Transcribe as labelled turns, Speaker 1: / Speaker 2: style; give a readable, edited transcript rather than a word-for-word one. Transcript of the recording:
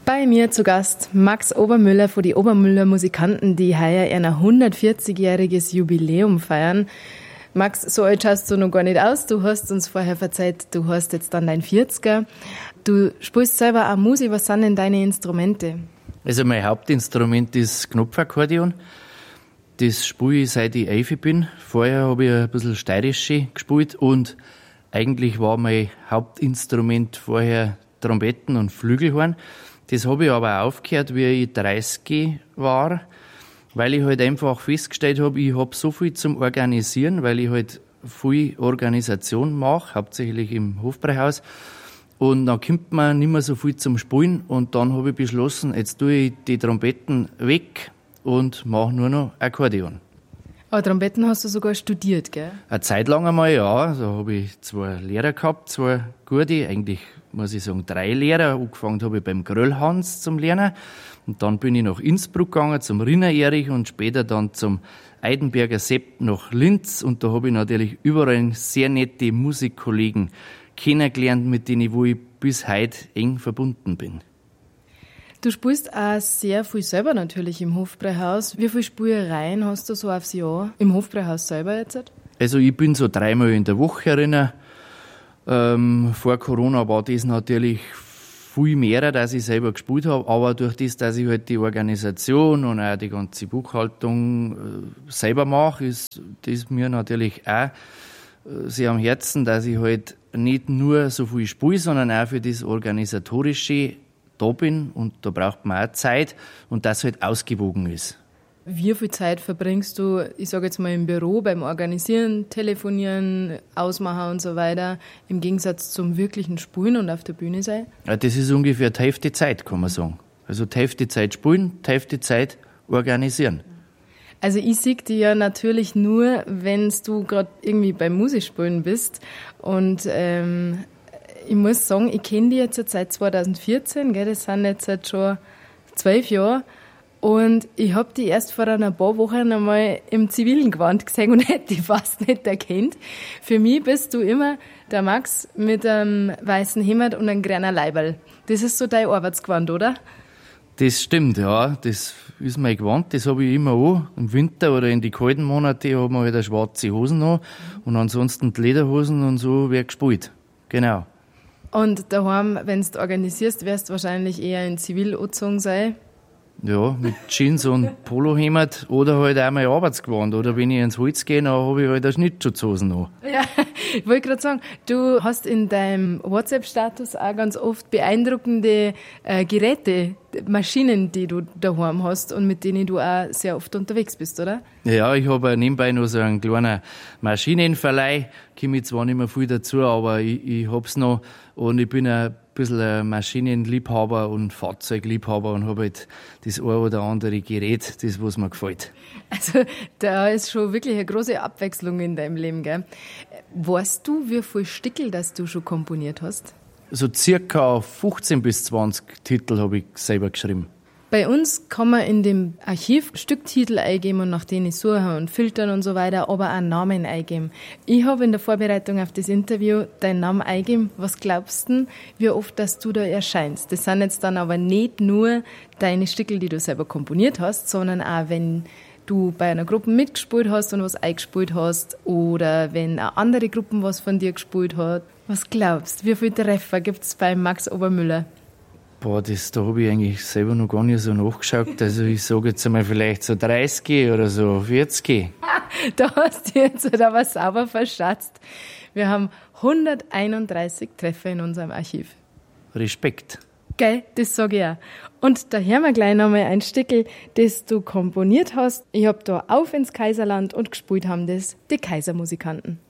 Speaker 1: Bei mir zu Gast Max Obermüller von die Obermüller Musikanten, die heuer ein 140-jähriges Jubiläum feiern. Max, so alt schaust du noch gar nicht aus. Du hast uns vorher verzeiht, du hast jetzt dann dein 40er. Du spielst selber auch Musik. Was sind denn deine Instrumente?
Speaker 2: Also mein Hauptinstrument ist Knopfakkordeon. Das spiele ich, seit ich 11 bin. Vorher habe ich ein bisschen Steirische gespielt und eigentlich war mein Hauptinstrument vorher Trompeten und Flügelhorn. Das habe ich aber aufgehört, wie ich 30 war, weil ich halt einfach festgestellt habe, ich habe so viel zum Organisieren, weil ich halt viel Organisation mache, hauptsächlich im Hofbräuhaus. Und dann kommt man nicht mehr so viel zum Spielen und dann habe ich beschlossen, jetzt tue ich die Trompeten weg und mache nur noch Akkordeon.
Speaker 1: Aber Trompeten hast du sogar studiert, gell?
Speaker 2: Eine Zeit lang einmal, ja. Da habe ich 2 Lehrer gehabt, 2 gute, eigentlich muss ich sagen 3 Lehrer. Angefangen habe ich beim Gröllhans zum Lernen. Und dann bin ich nach Innsbruck gegangen, zum Rinner Erich und später dann zum Eidenberger Sepp nach Linz. Und da habe ich natürlich überall sehr nette Musikkollegen kennengelernt, mit denen ich bis heute eng verbunden bin.
Speaker 1: Du spielst auch sehr viel selber natürlich im Hofbräuhaus. Wie viele Spielereien hast du so aufs Jahr im Hofbräuhaus selber jetzt? Also
Speaker 2: ich bin so 3-mal in der Woche erinnert. Vor Corona war das natürlich viel mehr, dass ich selber gespielt habe. Aber durch das, dass ich halt die Organisation und auch die ganze Buchhaltung selber mache, ist das mir natürlich auch sehr am Herzen, dass ich halt nicht nur so viel spiele, sondern auch für das Organisatorische da bin, und da braucht man auch Zeit und das halt ausgewogen ist.
Speaker 1: Wie viel Zeit verbringst du, ich sage jetzt mal im Büro, beim Organisieren, Telefonieren, Ausmachen und so weiter, im Gegensatz zum wirklichen Spielen und auf der Bühne sein?
Speaker 2: Ja, das ist ungefähr die Hälfte Zeit, kann man sagen. Also die Hälfte Zeit spielen, die Hälfte Zeit organisieren.
Speaker 1: Also ich sehe dich ja natürlich nur, wenn du gerade irgendwie beim Musikspielen bist. Und ich muss sagen, ich kenne dich jetzt seit 2014, gell? Das sind jetzt halt schon 12 Jahre. Und ich habe dich erst vor ein paar Wochen einmal im zivilen Gewand gesehen und hätte dich fast nicht erkannt. Für mich bist du immer der Max mit einem weißen Hemd und einem grünen Leiberl. Das ist so dein Arbeitsgewand, oder?
Speaker 2: Das stimmt, ja. Das ist mein Gewand, das habe ich immer an. Im Winter oder in die kalten Monate haben wir halt eine schwarze Hosen an und ansonsten die Lederhosen und so wird gespielt. Genau.
Speaker 1: Und daheim, wenn du organisierst, wirst du wahrscheinlich eher in Zivil angezogen sein?
Speaker 2: Ja, mit Jeans und Polohemd oder halt auch mein Arbeitsgewand. Oder wenn ich ins Holz gehe, dann habe ich halt eine Schnittschutzhosen an.
Speaker 1: Ja, ich wollte gerade sagen, du hast in deinem WhatsApp-Status auch ganz oft beeindruckende Geräte, Maschinen, die du daheim hast und mit denen du auch sehr oft unterwegs bist, oder?
Speaker 2: Ja, ich habe nebenbei noch so einen kleinen Maschinenverleih. Komme zwar nicht mehr viel dazu, aber ich hab's noch. Und ich bin ein bisschen ein Maschinenliebhaber und Fahrzeugliebhaber und habe halt das ein oder andere Gerät, das was mir gefällt.
Speaker 1: Also da ist schon wirklich eine große Abwechslung in deinem Leben, gell? Weißt du, wie viele Stickel das du schon komponiert hast?
Speaker 2: So circa 15 bis 20 Titel habe ich selber geschrieben.
Speaker 1: Bei uns kann man in dem Archiv Stücktitel eingeben und nach denen suchen und filtern und so weiter, aber auch Namen eingeben. Ich habe in der Vorbereitung auf das Interview deinen Namen eingeben. Was glaubst du, wie oft, dass du da erscheinst? Das sind jetzt dann aber nicht nur deine Stücke, die du selber komponiert hast, sondern auch, wenn du bei einer Gruppe mitgespielt hast und was eingespielt hast oder wenn auch andere Gruppen was von dir gespielt hat. Was glaubst du, wie viele Treffer gibt es bei Max Obermüller?
Speaker 2: Boah, da habe ich eigentlich selber noch gar nicht so nachgeschaut. Also ich sage jetzt einmal vielleicht so 30 oder so 40.
Speaker 1: Da hast du jetzt aber sauber verschätzt. Wir haben 131 Treffer in unserem Archiv.
Speaker 2: Respekt.
Speaker 1: Gell, das sage ich auch. Und da hören wir gleich nochmal ein Stückel, das du komponiert hast. Ich habe da Auf ins Kaiserland und gespielt haben das die Kaisermusikanten.